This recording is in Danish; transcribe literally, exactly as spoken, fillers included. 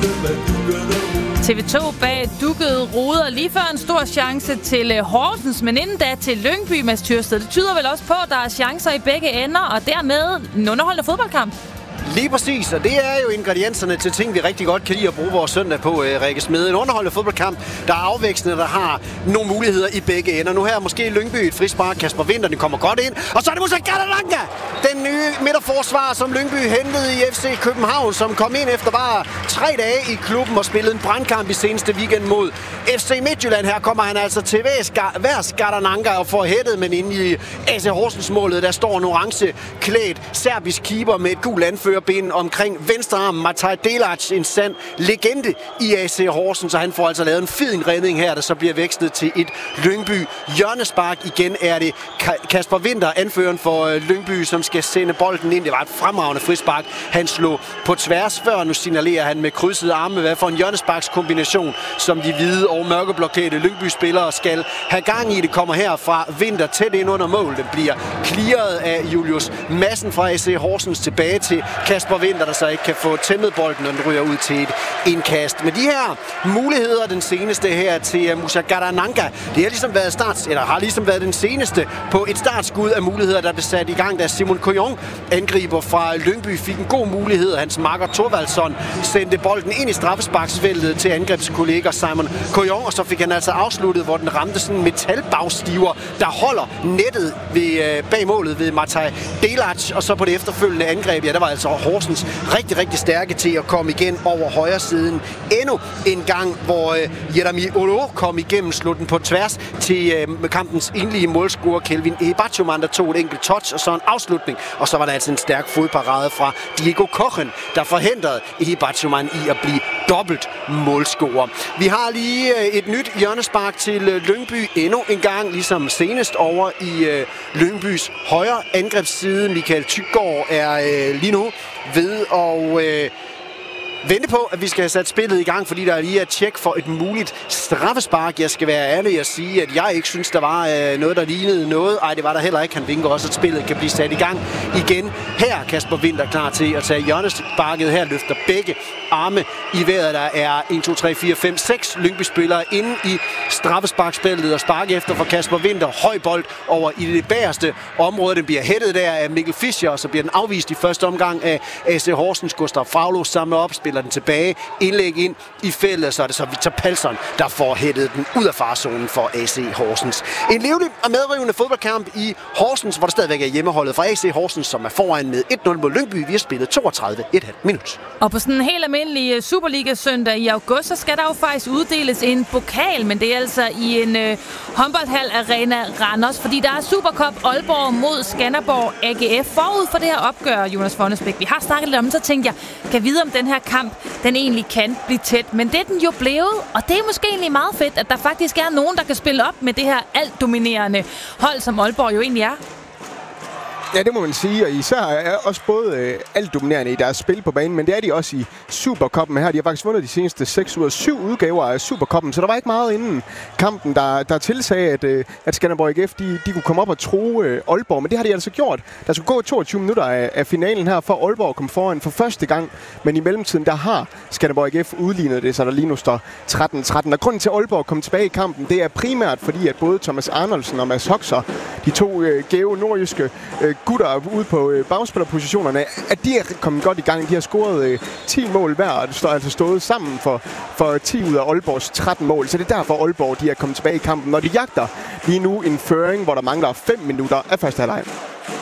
T V to bag dukket ruder lige før en stor chance til Horsens, men inden da til Lyngby, Mads Tyrsted. Det tyder vel også på, at der er chancer i begge ender, og dermed en underholdende fodboldkamp. Lige præcis, og det er jo ingredienserne til ting, vi rigtig godt kan lide at bruge vores søndag på, øh, Rikke Smed. En underholdende fodboldkamp, der er afvekslende, der har nogle muligheder i begge ender. Nu her måske Lyngby et frispark, Kasper Winther kommer godt ind, og så er det Moussa Galananga, den nye midterforsvar, som Lyngby hentede i F C København, som kom ind efter bare tre dage i klubben og spillede en brandkamp i seneste weekend mod F C Midtjylland. Her kommer han altså til hver Galananga og får hættet, men inde i A C Horsens-målet, der står en orange klædt serbisk keeper med et gult anfører ben omkring venstre arm. Matej Delac, en sand legende i A C Horsens, så han får altså lavet en fin redning her, der så bliver vækstet til et Lyngby hjørnespark. Igen er det Kasper Winther, anføreren for Lyngby, som skal sende bolden ind. Det var et fremragende frispark. Han slog på tværs før. Nu signalerer han med krydsede arme, hvad for en hjørnesparkskombination, som de hvide og mørkeblokkerede Lyngby-spillere skal have gang i. Det kommer her fra Winther tæt ind under mål. Den bliver clearet af Julius Madsen fra A C Horsens tilbage til Kasper Winther, der så ikke kan få tæmmet bolden, og den ryger ud til et indkast. Men de her muligheder, den seneste her til Moussa Galananga, det har ligesom været start, eller har ligesom været den seneste på et startskud af muligheder, der blev sat i gang, da Simon Koyon, angriber fra Lyngby, fik en god mulighed. Hans makker Thorvaldsson sendte bolden ind i straffesparksfeltet til angrebskollega Simon Koyon, og så fik han altså afsluttet, hvor den ramte sådan en metalbagstiver, der holder nettet ved, bag målet ved Matej Delac, og så på det efterfølgende angreb, ja, der var altså Horsens rigtig, rigtig stærke til at komme igen over højre siden. Endnu en gang, hvor uh, Jeremy Olo kom igennem, slog den på tværs til uh, kampens enlige målscorer Kelvin Ebachoman, der tog et enkelt touch og så en afslutning. Og så var der altså en stærk fodparade fra Diego Kochen, der forhindrede Ebachoman i at blive dobbelt målscorer. Vi har lige uh, et nyt hjørnespark til uh, Lyngby endnu en gang, ligesom senest over i uh, Lyngbys højre angrebsside. Michael Tyggaard er uh, lige nu ved at øh, vente på, at vi skal have sat spillet i gang, fordi der er lige et tjek for et muligt straffespark. Jeg skal være ærlig og sige, at jeg ikke synes, der var øh, noget, der lignede noget. Ej, det var der heller ikke. Han vinker også, at spillet kan blive sat i gang igen. Her er Kasper Winther klar til at tage hjørnesparket. Her løfter begge arme i vejret. Der er en, to, tre, fire, fem, seks Lyngby-spillere inde i straffesparkspillet og sparke efter for Kasper Winther. Høj bold over i det bagerste område. Den bliver hættet der af Mikkel Fischer, og så bliver den afvist i første omgang af A C Horsens. Gustav Faglo samler op, spiller den tilbage, indlæg ind i feltet, så er det så Victor Palsson, der får hættet den ud af farzonen for A C Horsens. En levende og medrivende fodboldkamp i Horsens, hvor der stadigvæk er hjemmeholdet fra A C Horsens, som er foran med et nul mod Lyngby. Vi har spillet toogtredive komma fem minut. Og på sådan en helt almindelig Superliga-søndag i august, så skal der jo faktisk uddeles en pokal, men det er altså i en øh, håndboldhal Arena Randers, fordi der er Supercup Aalborg mod Skanderborg A G F forud for det her opgør, Jonas Fonnesbæk. Vi har snakket lidt om det, så tænkte jeg, kan vide om den her kamp, den egentlig kan blive tæt, men det er den jo blevet, og det er måske egentlig meget fedt, at der faktisk er nogen, der kan spille op med det her altdominerende hold, som Aalborg jo egentlig er. Ja, det må man sige, og især er også både øh, altdominerende i deres spil på banen, men det er de også i Supercuppen her. De har faktisk vundet de seneste seks ud af syv udgaver af Supercuppen, så der var ikke meget inden kampen, der, der tilsagde, at, øh, at Skanderborg A G F de, de kunne komme op og true øh, Aalborg, men det har de altså gjort. Der skulle gå toogtyve minutter af, af finalen her, for Aalborg at komme foran for første gang, men i mellemtiden, der har Skanderborg A G F udlignet det, så der lige nu står tretten tretten. Og grunden til, at Aalborg kom tilbage i kampen, det er primært fordi, at både Thomas Arnoldsen og Mads Hoxer, de to øh, gæve nordjyske øh, gutter ude på øh, bagspillerpositionerne, at de er kommet godt i gang. De har scoret øh, ti mål hver, og det står altså stået sammen for, for ti ud af Aalborgs tretten mål. Så det er derfor Aalborg de er kommet tilbage i kampen, når de jagter lige nu en føring, hvor der mangler fem minutter af første halvleg.